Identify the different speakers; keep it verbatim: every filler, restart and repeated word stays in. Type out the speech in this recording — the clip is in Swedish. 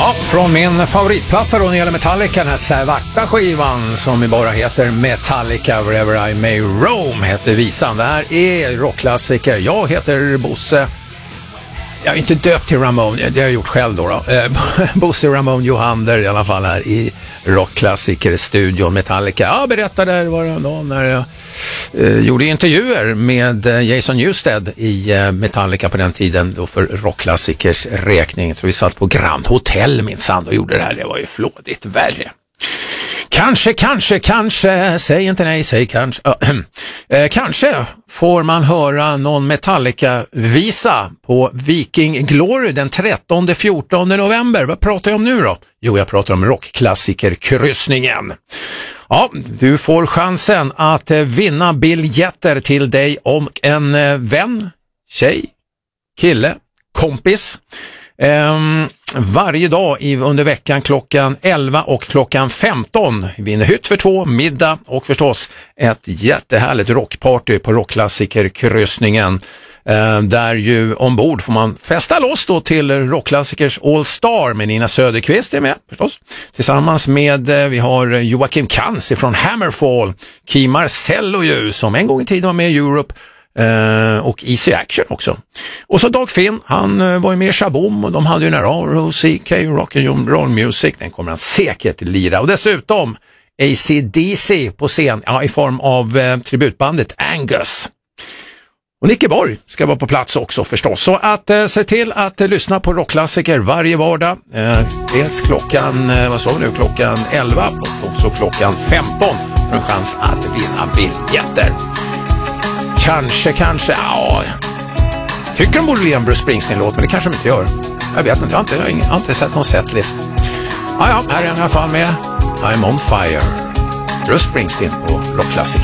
Speaker 1: Ja, från min favoritplatta då när det gäller Metallica, den här svarta skivan som ju bara heter Metallica Wherever I May Roam heter visan. Det här är rockklassiker. Jag heter Bosse. Jag är inte döpt till Ramon, det har jag gjort själv då. då. Eh, Bosse Ramon Johander i alla fall här i rockklassiker-studion Metallica. Jag berättade där var det då när jag eh, gjorde intervjuer med eh, Jason Newsted i eh, Metallica på den tiden då för rockklassikers räkning. Jag tror vi satt på Grand Hotel minsann och gjorde det här. Det var ju flådigt värre. Kanske, kanske, kanske, säg inte nej, säg kanske. Eh, kanske får man höra någon Metallica-visa på Viking Glory den trettonde fjortonde november. Vad pratar jag om nu då? Jo, jag pratar om rockklassikerkryssningen. Ja, du får chansen att vinna biljetter till dig om en vän, tjej, kille, kompis. Um, varje dag i, under veckan klockan elva och klockan femton vinner hytt för två, middag och förstås ett jättehärligt rockparty på rockklassikerkryssningen. Uh, där ju ombord får man festa loss då till rockklassikers All Star med Nina Söderqvist är med förstås. Tillsammans med uh, vi har Joakim Kans från Hammerfall, Kim Marcello ju som en gång i tiden var med i Europe. Uh, och Easy Action också. Och så Dag Finn, han uh, var ju med i Shaboom och de hade ju den här R O C K Rock and Roll Music, den kommer han säkert lira. Och dessutom A C D C på scen, ja, i form av uh, tributbandet Angus. Och Nicke Borg ska vara på plats också förstås. Så att uh, se till att uh, lyssna på rockklassiker varje vardag. Uh, dels klockan, uh, vad sa vi nu, klockan elva och också klockan femton för en chans att vinna biljetter. Kanske, kanske, ja. Tycker de borde bli en Bruce Springsteen-låt, men det kanske de inte gör. Jag vet inte, jag har inte, jag har inte sett någon setlist. Ja, ja, här är jag i alla fall med I'm on fire. Bruce Springsteen på rockklassiker.